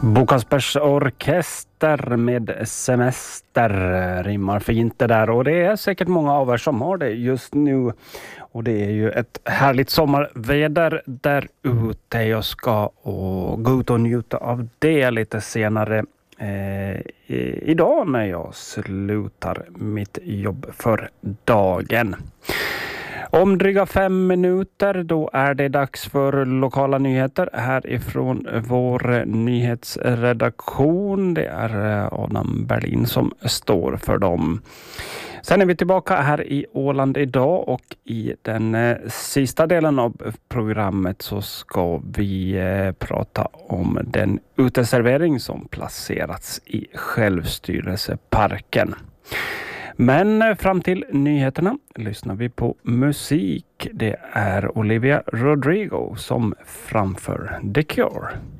Bokaspers orkester med semester rimmar fint det där, och det är säkert många av er som har det just nu, och det är ju ett härligt sommarväder där ute. Jag ska gå ut och njuta av det lite senare idag när jag slutar mitt jobb för dagen. Om dryga 5 minuter då är det dags för lokala nyheter härifrån vår nyhetsredaktion. Det är Adam Berlin som står för dem. Sen är vi tillbaka här i Åland idag, och i den sista delen av programmet så ska vi prata om den uteservering som placerats i självstyrelseparken. Men fram till nyheterna lyssnar vi på musik. Det är Olivia Rodrigo som framför The Cure.